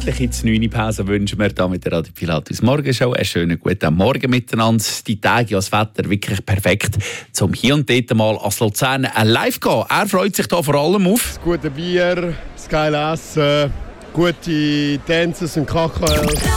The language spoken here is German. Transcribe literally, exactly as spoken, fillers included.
pünktlich ins neune Pause wünschen wir hier mit der Radio Pilatus Morgenshow einen schönen guten Morgen miteinander. Die Tage, ja, das Wetter wirklich perfekt, zum hier und dort mal als Luzern live gehen. Er freut sich da vor allem auf das gute Bier, das geile Essen, gute Tänze und Kakao.